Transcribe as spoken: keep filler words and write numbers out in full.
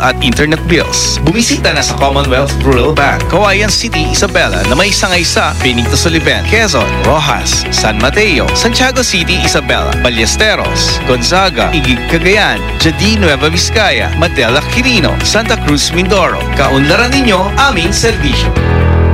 at internet bills. Bumisita na sa Commonwealth Rural Bank, Cauayan City, Isabela na may sangay sa Benito Soliven, Quezon, Rojas, San Mateo, Santiago City, Isabela, Ballesteros, Gonzaga, Igig, Cagayan, Jadi, Nueva Vizcaya, Madela, Quirino, Santa Cruz, Mindoro. Kaunlaran ninyo aming serbisyo.